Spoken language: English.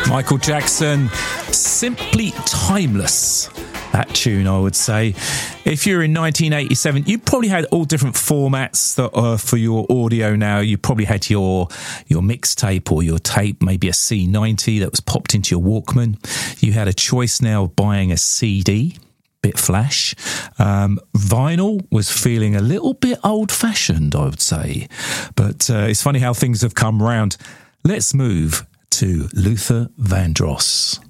Michael Jackson, simply timeless. That tune, I would say. If you're in 1987, you probably had all different formats that are for your audio now. You probably had your mixtape or your tape, maybe a C90 that was popped into your Walkman. You had a choice now of buying a CD, bit flash. Vinyl was feeling a little bit old-fashioned, I would say. But it's funny how things have come round. Let's move to Luther Vandross.